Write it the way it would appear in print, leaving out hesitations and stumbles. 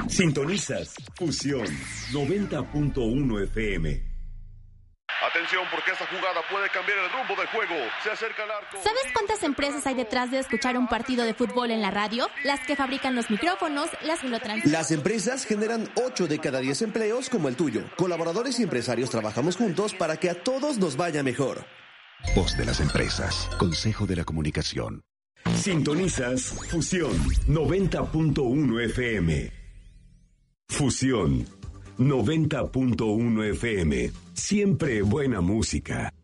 Sintonizas Fusión 90.1 FM. Atención, porque esta jugada puede cambiar el rumbo del juego. Se acerca al arco. ¿Sabes cuántas empresas hay detrás de escuchar un partido de fútbol en la radio? Las que fabrican los micrófonos, las que lo transmiten. Las empresas generan 8 de cada 10 empleos como el tuyo. Colaboradores y empresarios trabajamos juntos para que a todos nos vaya mejor. Voz de las empresas. Consejo de la Comunicación. Sintonizas Fusión 90.1 FM. Fusión 90.1 FM. Siempre buena música.